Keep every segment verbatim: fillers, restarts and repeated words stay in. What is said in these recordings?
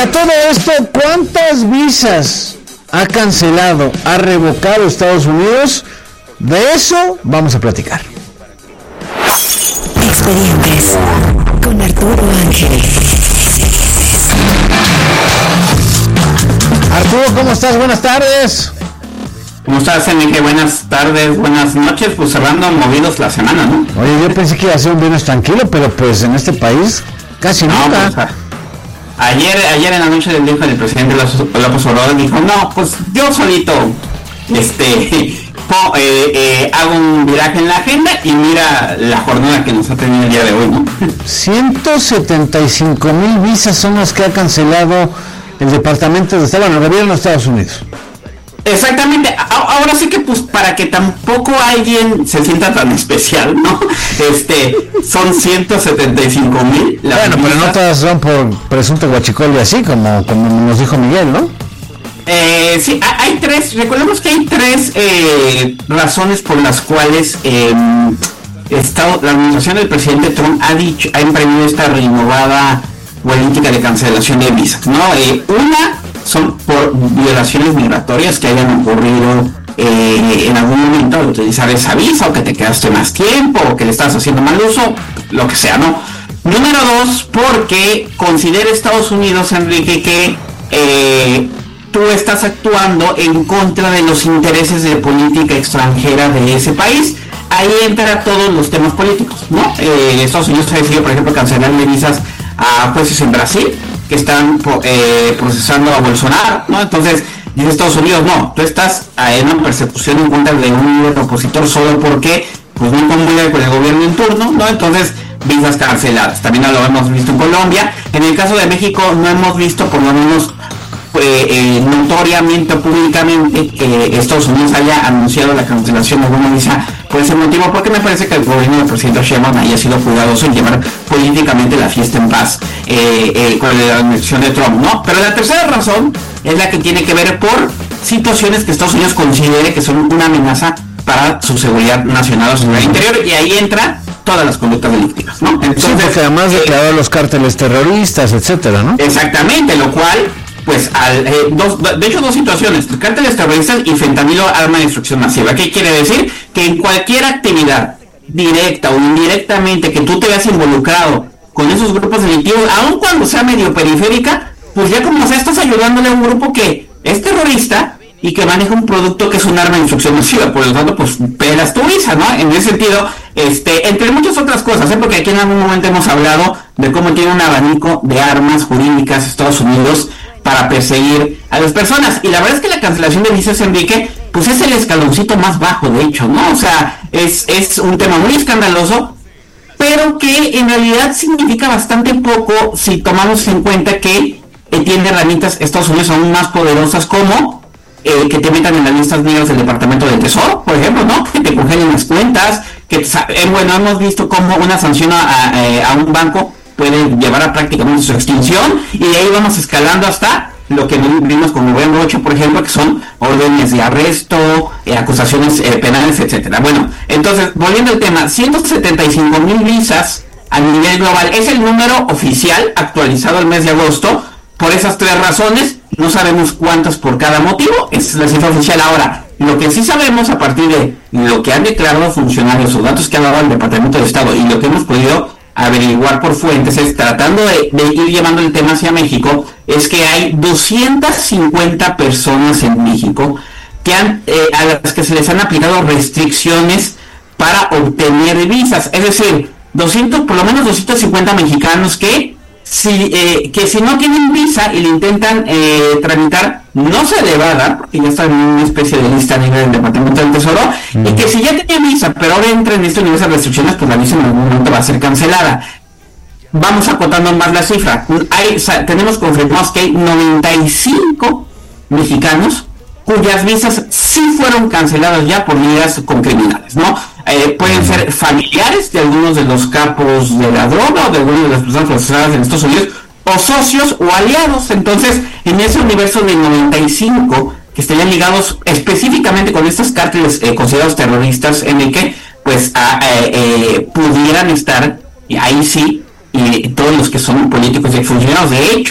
a todo esto, ¿cuántas visas ha cancelado, ha revocado Estados Unidos? De eso vamos a platicar. Expedientes con Arturo Ángeles. Arturo, ¿cómo estás? Buenas tardes. ¿Cómo estás, Enrique? Buenas tardes, buenas noches. Pues cerrando movidos la semana, ¿no? Oye, yo pensé que iba a ser un viernes tranquilo, pero pues en este país casi no, nunca. Pues, ayer, ayer en la noche del día el presidente López Obrador dijo, no, pues yo solito, este, po, eh, eh, hago un viraje en la agenda y mira la jornada que nos ha tenido el día de hoy, ¿no? ciento setenta y cinco mil visas son las que ha cancelado el Departamento de Estado, bueno, el gobierno de Estados Unidos. Exactamente, ahora sí que pues para que tampoco alguien se sienta tan especial, ¿no? Este, son ciento setenta y cinco mil. Bueno, pero no todas son por presunto huachicol y así, como, como nos dijo Miguel, ¿no? Eh, sí, hay tres, recordemos que hay tres eh, razones por las cuales eh, Estado, la administración del presidente Trump ha dicho, ha emprendido esta renovada política de cancelación de visas, ¿no? Eh, una son por violaciones migratorias que hayan ocurrido eh, en algún momento al utilizar esa visa, o que te quedaste más tiempo, o que le estás haciendo mal uso, lo que sea, ¿no? Número dos, porque considera Estados Unidos, Enrique, que eh, tú estás actuando en contra de los intereses de política extranjera de ese país. Ahí entra todos los temas políticos, ¿no? Eh, Estados Unidos ha decidido, por ejemplo, cancelarle visas a jueces en Brasil que están eh, procesando a Bolsonaro, ¿no? Entonces dice Estados Unidos, no, tú estás en una persecución en contra de un líder opositor solo porque pues no convive con el gobierno en turno, ¿no? Entonces visas canceladas. También lo hemos visto en Colombia. En el caso de México no hemos visto, por lo menos eh, eh, notoriamente o públicamente, que Estados Unidos haya anunciado la cancelación de alguna visa por ese motivo, porque me parece que el gobierno del presidente Sheinbaum haya sido cuidadoso en llevar políticamente la fiesta en paz eh, eh, con la administración de Trump, ¿no? Pero la tercera razón es la que tiene que ver por situaciones que Estados Unidos considere que son una amenaza para su seguridad nacional o seguridad interior, y ahí entra todas las conductas delictivas, ¿no? Entonces, sí, porque además declaró eh, los cárteles terroristas, etcétera, ¿no? Exactamente, lo cual, pues, al, eh, dos, de hecho, dos situaciones: cárteles terroristas y fentanilo, arma de destrucción masiva. ¿Qué quiere decir? Que en cualquier actividad directa o indirectamente que tú te veas involucrado con esos grupos delictivos, aun cuando sea medio periférica, pues ya como sea, estás ayudándole a un grupo que es terrorista y que maneja un producto que es un arma de destrucción masiva. Por lo tanto, pues pelas tu visa, ¿no? En ese sentido, este, entre muchas otras cosas, ¿eh? Porque aquí en algún momento hemos hablado de cómo tiene un abanico de armas jurídicas Estados Unidos para perseguir a las personas. Y la verdad es que la cancelación de visas, Enrique, pues es el escaloncito más bajo, de hecho, ¿no? O sea, es, es un tema muy escandaloso, pero que en realidad significa bastante poco si tomamos en cuenta que eh, tiene herramientas Estados Unidos aún más poderosas, como Eh, que te metan en las listas negras del Departamento del Tesoro, por ejemplo, ¿no? Que te congelen las cuentas, que eh, bueno, hemos visto cómo una sanción a, a, a un banco puede llevar a prácticamente su extinción, y de ahí vamos escalando hasta lo que vimos con November ocho, por ejemplo, que son órdenes de arresto, eh, acusaciones eh, penales, etcétera. Bueno, entonces, volviendo al tema, ciento setenta y cinco mil visas a nivel global es el número oficial actualizado el mes de agosto. Por esas tres razones, no sabemos cuántas por cada motivo, es la cifra oficial. Ahora, lo que sí sabemos a partir de lo que han declarado funcionarios o datos que ha dado el Departamento de Estado y lo que hemos podido averiguar por fuentes, es tratando de, de ir llevando el tema hacia México, es que hay doscientas cincuenta personas en México que han, eh, a las que se les han aplicado restricciones para obtener visas. Es decir, doscientos, por lo menos doscientos cincuenta mexicanos que Si, eh, que si no tienen visa y le intentan eh, tramitar, no se le va a dar, porque ya está en una especie de lista negra del Departamento del Tesoro, mm. y que si ya tenía visa, pero ahora entra en este universo de restricciones, pues la visa en algún momento va a ser cancelada. Vamos acotando más la cifra. Hay, o sea, tenemos confirmados que hay noventa y cinco mexicanos cuyas visas sí fueron canceladas ya por ligas con criminales, ¿no? Eh, pueden ser familiares de algunos de los capos de la droga o de algunas de las personas procesadas en Estados Unidos, o socios o aliados. Entonces, en ese universo de noventa y cinco que estarían ligados específicamente con estos cárteles eh, considerados terroristas, en el que pues a, eh, eh, pudieran estar, y ahí sí, y todos los que son políticos y funcionarios. De hecho,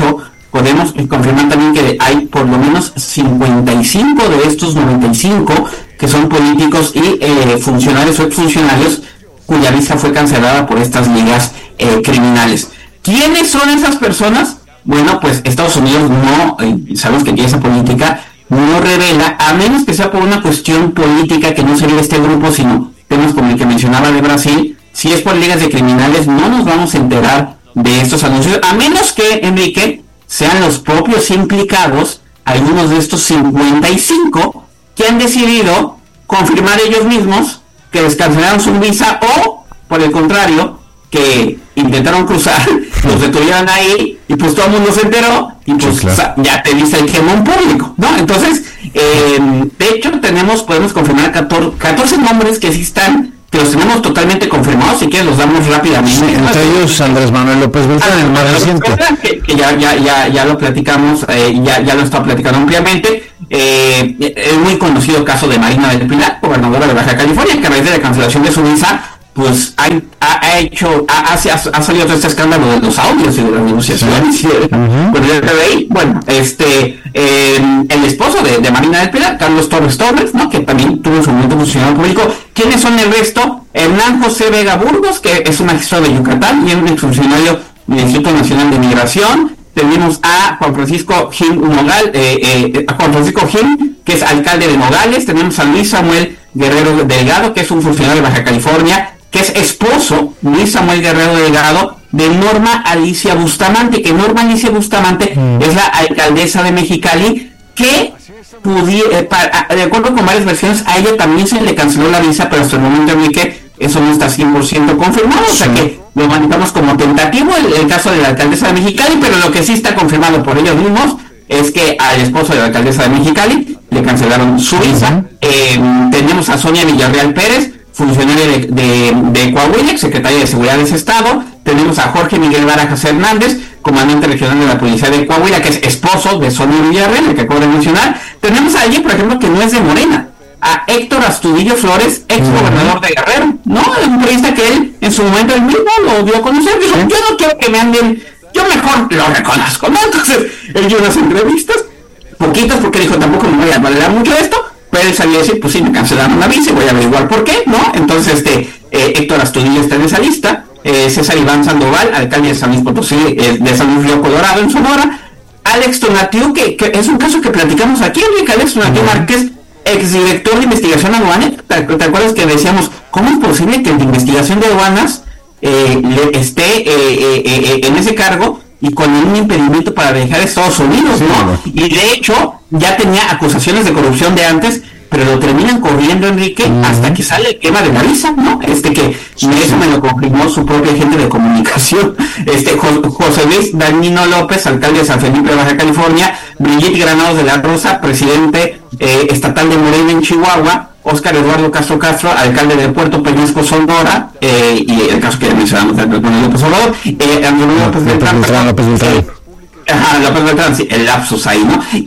podemos confirmar también que hay por lo menos cincuenta y cinco de estos noventa y cinco que son políticos y eh, funcionarios o exfuncionarios cuya visa fue cancelada por estas ligas eh, criminales. ¿Quiénes son esas personas? Bueno, pues Estados Unidos no, eh, sabemos que tiene esa política, no revela, a menos que sea por una cuestión política que no sería este grupo, sino temas como el que mencionaba de Brasil. Si es por ligas de criminales, no nos vamos a enterar de estos anuncios, a menos que, Enrique, sean los propios implicados, algunos de estos cincuenta y cinco, que han decidido confirmar ellos mismos que les cancelaron su visa, o, por el contrario, que intentaron cruzar, los detuvieron ahí, y pues todo el mundo se enteró, y pues sí, claro, ya te dice el gemón público, ¿no? Entonces, eh, de hecho, tenemos, podemos confirmar catorce, catorce nombres que sí están, que los tenemos totalmente confirmados, si quieres los damos rápidamente. Sí, entre ellos Andrés Manuel López Beltrán, el más reciente. Que, que ya, ya, ya, ya lo platicamos, eh, ya, ya lo he estado platicando ampliamente. Eh, el muy conocido caso de Marina del Pilar, gobernadora de Baja California, que a raíz de la cancelación de su visa, pues ha, ha hecho, ha, ha, ha salido todo este escándalo de los audios y de las negociaciones, sí, uh-huh, con el F B I. Bueno, este, eh, el esposo de, de Marina del Pilar, Carlos Torres Torres, ¿no?, que también tuvo en su momento funcionario público. ¿Quiénes son el resto? Hernán José Vega Burgos, que es un magistrado de Yucatán y es un exfuncionario del Instituto Nacional de Migración. Tenemos a Juan Francisco Gil Nogal, eh, eh, a Juan Francisco Gil, que es alcalde de Nogales. Tenemos a Luis Samuel Guerrero Delgado, que es un funcionario de Baja California, que es esposo, Luis Samuel Guerrero Delgado, de Norma Alicia Bustamante, que Norma Alicia Bustamante mm. es la alcaldesa de Mexicali, que pudiera, eh, para, de acuerdo con varias versiones, a ella también se le canceló la visa, pero hasta el momento, Enrique, eso no está cien por ciento confirmado, sí, o sea que lo manejamos como tentativo el, el caso de la alcaldesa de Mexicali, pero lo que sí está confirmado por ellos mismos es que al esposo de la alcaldesa de Mexicali le cancelaron su visa. Uh-huh. Eh, tenemos a Sonia Villarreal Pérez, funcionaria de, de, de Coahuila, secretaria de Seguridad de ese estado. Tenemos a Jorge Miguel Barajas Hernández, comandante regional de la Policía de Coahuila, que es esposo de Sonia Villarreal, el que acabo de mencionar. Tenemos a alguien, por ejemplo, que no es de Morena, a Héctor Astudillo Flores, ex gobernador de Guerrero, ¿no? Un periodista que él, en su momento, él mismo lo dio a conocer. Dijo, yo no quiero que me anden, yo mejor lo reconozco, ¿no? Entonces, él dio unas entrevistas, poquitas, porque dijo, tampoco me voy a valer mucho esto, pero él sabía decir, pues sí, me cancelaron la visa y voy a averiguar por qué, ¿no? Entonces, este, eh, Héctor Astudillo está en esa lista. eh, César Iván Sandoval, alcalde de San Luis Potosí, eh, de San Luis Río Colorado, en Sonora. Alex Tonatiu, que, que es un caso que platicamos aquí, Enrique, Alex Tonatiu Márquez, exdirector de investigación aduanera. ¿Te, ¿Te acuerdas que decíamos, cómo es posible que el de investigación de aduanas eh, le esté eh, eh, eh, en ese cargo y con un impedimento para dejar Estados Unidos, sí, ¿no? ¿no? Y de hecho, ya tenía acusaciones de corrupción de antes, pero lo terminan corriendo, Enrique, uh-huh, hasta que sale el tema de la visa, ¿no? Este que sí, eso me lo confirmó su propia agente de comunicación, este José Luis Dagnino López, alcalde de San Felipe de Baja California, Brigitte Granados de la Rosa, presidente eh, estatal de Morena en Chihuahua, Óscar Eduardo Castro Castro, alcalde de Puerto Peñasco, Sonora, eh, y el caso que ya mencionamos de Antonio López Obrador, eh, Antonio López Beltrán, López Beltrán. Ajá, López Beltrán, sí, el lapsus ahí, ¿no? Y,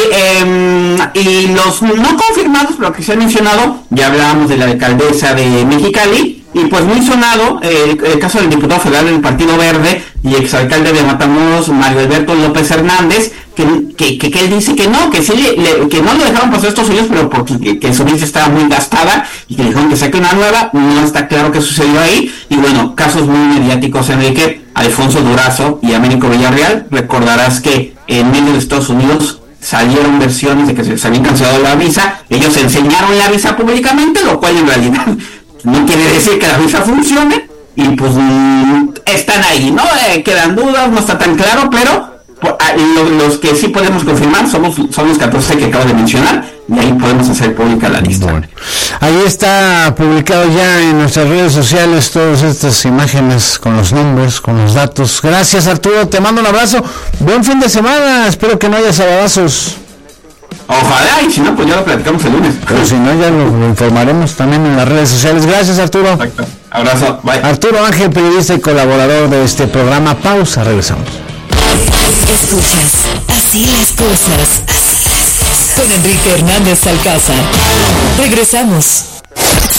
eh, y los no confirmados, pero que se han mencionado, ya hablábamos de la alcaldesa de Mexicali, y pues muy sonado, eh, el, el caso del diputado federal del Partido Verde y exalcalde de Matamoros, Mario Alberto López Hernández, que, que, que, que él dice que no, que sí le, le, que no le dejaron pasar estos años, pero porque que, que su visa estaba muy gastada y que le dijeron que saque una nueva. No está claro qué sucedió ahí. Y bueno, casos muy mediáticos, Enrique, Alfonso Durazo y Américo Villarreal. Recordarás que en medio de Estados Unidos salieron versiones de que se les habían cancelado la visa. Ellos enseñaron la visa públicamente, lo cual en realidad no quiere decir que la visa funcione. Y pues mmm, están ahí, ¿no? Eh, quedan dudas, no está tan claro, pero por, ah, lo, los que sí podemos confirmar somos, son los catorce que acabo de mencionar, y ahí podemos hacer pública la lista. Bueno, ahí está publicado ya en nuestras redes sociales todas estas imágenes con los nombres, con los datos. Gracias, Arturo, te mando un abrazo, buen fin de semana, espero que no haya sabadazos. Ojalá, y si no, pues ya lo platicamos el lunes. Pero si no, ya lo, lo informaremos también en las redes sociales. Gracias, Arturo. Exacto. Abrazo, bye. Arturo Ángel, periodista y colaborador de este programa. Pausa, regresamos. Escuchas Así las Cosas con Enrique Hernández Alcázar. Regresamos.